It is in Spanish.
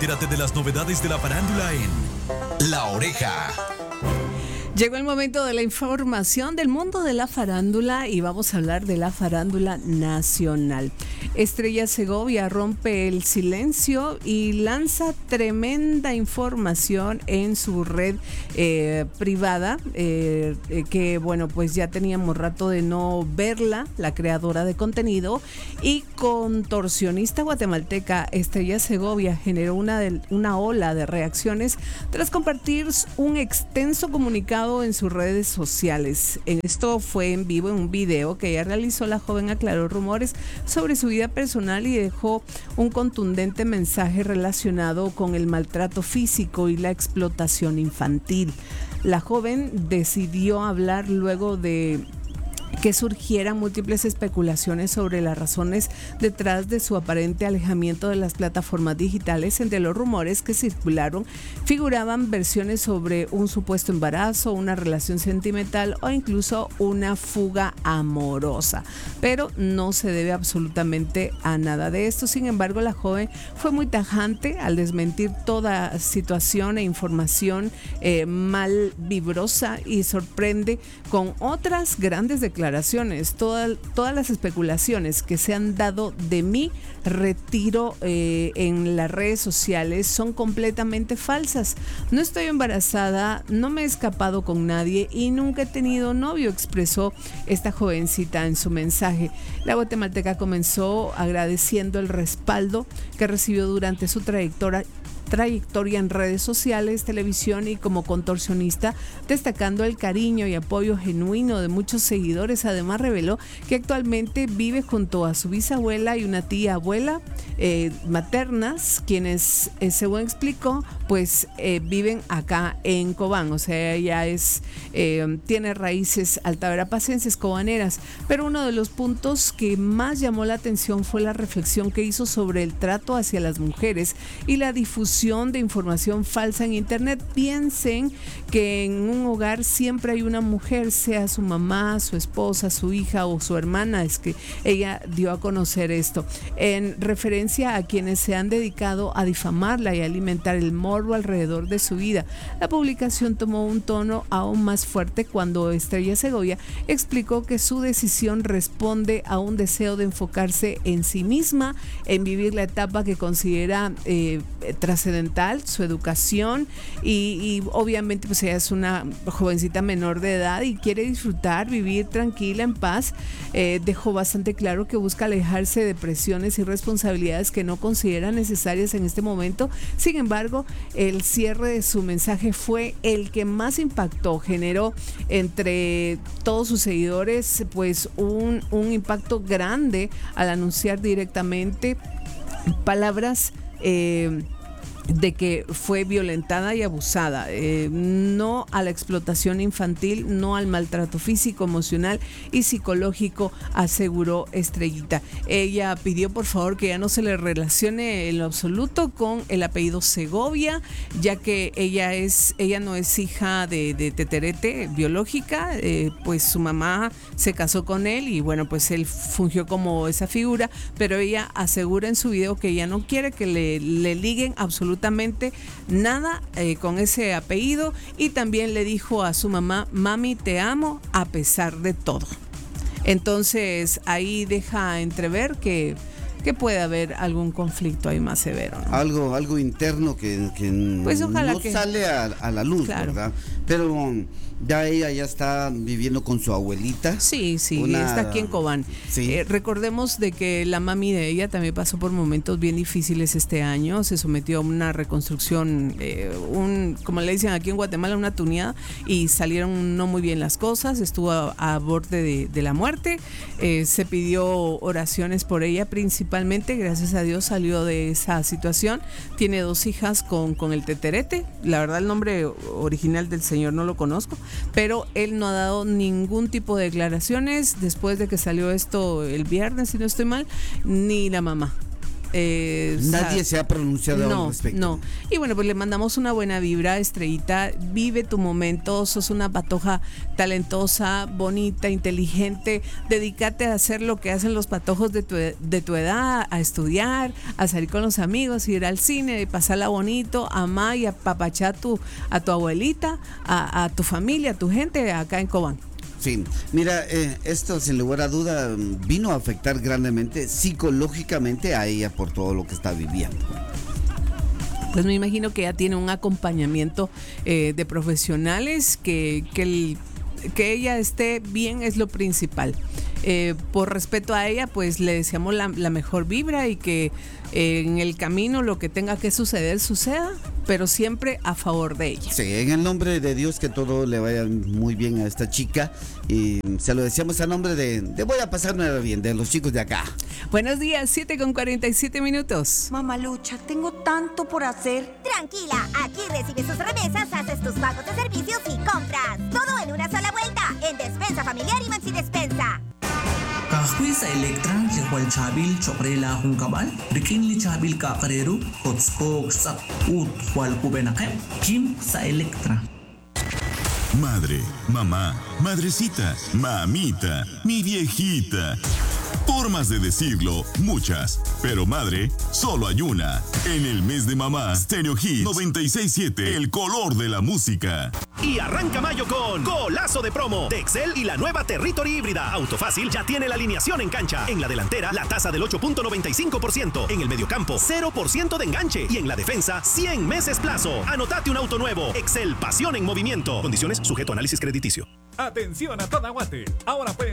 Entérate de las novedades de la farándula en La Oreja. Llegó el momento de la información del mundo de la farándula y vamos a hablar de la farándula nacional. Estrella Segovia rompe el silencio y lanza tremenda información en su red privada, que bueno, pues ya teníamos rato de no verla, la creadora de contenido y contorsionista guatemalteca. Estrella Segovia generó una ola de reacciones tras compartir un extenso comunicado en sus redes sociales. Esto fue en vivo en un video que ella realizó. La joven aclaró rumores sobre su vida personal y dejó un contundente mensaje relacionado con el maltrato físico y la explotación infantil. La joven decidió hablar luego de que surgieran múltiples especulaciones sobre las razones detrás de su aparente alejamiento de las plataformas digitales. Entre los rumores que circularon figuraban versiones sobre un supuesto embarazo, una relación sentimental o incluso una fuga amorosa, pero no se debe absolutamente a nada de esto. Sin embargo, la joven fue muy tajante al desmentir toda situación e información mal vibrosa y sorprende con otras grandes declaraciones. Todas las especulaciones que se han dado de mi retiro en las redes sociales son completamente falsas. No estoy embarazada, no me he escapado con nadie y nunca he tenido novio, expresó esta jovencita en su mensaje. La guatemalteca comenzó agradeciendo el respaldo que recibió durante su trayectoria en redes sociales, televisión y como contorsionista, destacando el cariño y apoyo genuino de muchos seguidores. Además, reveló que actualmente vive junto a su bisabuela y una tía abuela maternas, quienes, según explicó, pues viven acá en Cobán. O sea, ella tiene raíces altaverapacenses, cobaneras. Pero uno de los puntos que más llamó la atención fue la reflexión que hizo sobre el trato hacia las mujeres y la difusión de información falsa en internet. Piensen que en un hogar siempre hay una mujer, sea su mamá, su esposa, su hija o su hermana. Es que ella dio a conocer esto en referencia a quienes se han dedicado a difamarla y alimentar el morbo alrededor de su vida. La publicación tomó un tono aún más fuerte cuando Estrella Segovia explicó que su decisión responde a un deseo de enfocarse en sí misma, en vivir la etapa que considera trascendental, su educación y obviamente pues ella es una jovencita menor de edad y quiere disfrutar, vivir tranquila, en paz. Dejó bastante claro que busca alejarse de presiones y responsabilidades que no considera necesarias en este momento. Sin embargo, el cierre de su mensaje fue el que más impactó. Generó entre todos sus seguidores pues un impacto grande al anunciar directamente palabras de que fue violentada y abusada, no a la explotación infantil, no al maltrato físico, emocional y psicológico, aseguró Estrellita. Ella pidió por favor que ya no se le relacione en lo absoluto con el apellido Segovia, ya que ella no es hija de Teterete biológica, pues su mamá se casó con él y bueno, pues él fungió como esa figura, pero ella asegura en su video que ella no quiere que le liguen absolutamente nada con ese apellido, y también le dijo a su mamá: mami, te amo a pesar de todo. Entonces ahí deja entrever que puede haber algún conflicto ahí más severo, ¿no? Algo interno que pues ojalá no que sale a la luz, claro. ¿Verdad? Pero ya ella ya está viviendo con su abuelita. Sí, está aquí en Cobán. Sí. Recordemos de que la mami de ella también pasó por momentos bien difíciles este año. Se sometió a una reconstrucción, como le dicen aquí en Guatemala, una tuneada, y salieron no muy bien las cosas. Estuvo a borde de la muerte. Se pidió oraciones por ella principalmente. Gracias a Dios salió de esa situación. Tiene 2 hijas con el Teterete. La verdad, el nombre original del señor no lo conozco, pero él no ha dado ningún tipo de declaraciones después de que salió esto el viernes, si no estoy mal, ni la mamá. Nadie se ha pronunciado al respecto. No. Y bueno, pues le mandamos una buena vibra, Estrellita. Vive tu momento. Sos una patoja talentosa, bonita, inteligente. Dedícate a hacer lo que hacen los patojos de tu edad, a estudiar, a salir con los amigos, ir al cine, pasarla bonito, amar y apapachar a tu abuelita, a tu familia, a tu gente acá en Cobán. Sí, mira, esto sin lugar a duda vino a afectar grandemente psicológicamente a ella por todo lo que está viviendo. Pues me imagino que ella tiene un acompañamiento de profesionales, que ella esté bien es lo principal. Por respeto a ella, pues le deseamos la mejor vibra y que en el camino lo que tenga que suceder, suceda, pero siempre a favor de ella. Sí, en el nombre de Dios, que todo le vaya muy bien a esta chica, y se lo deseamos a nombre de voy a pasarme bien, de los chicos de acá. Buenos días, 7:47. Mamalucha, tengo tanto por hacer. Tranquila, aquí recibes tus remesas, haces tus pagos de servicios y compras. Todo en una sola vuelta, en Despensa Familiar y Maxi Despensa. Kahwi sa Electra, likwal chabil, chokrela hong kabal, rikin li chabil kakareru, hotskog sak ut, wal kubenakem, kim sa Electra. Madre, mamá, madrecita, mamita, mi viejita. Formas de decirlo, muchas, pero madre, solo hay una. En el mes de mamá, Stereo Hits 96.7, el color de la música. Y arranca mayo con golazo de promo de Excel y la nueva Territory híbrida. Autofácil ya tiene la alineación en cancha. En la delantera, la tasa del 8.95%. En el mediocampo, 0% de enganche. Y en la defensa, 100 meses plazo. Anotate un auto nuevo. Excel, pasión en movimiento. Condiciones sujeto a análisis crediticio. Atención a toda Guate. Ahora puedes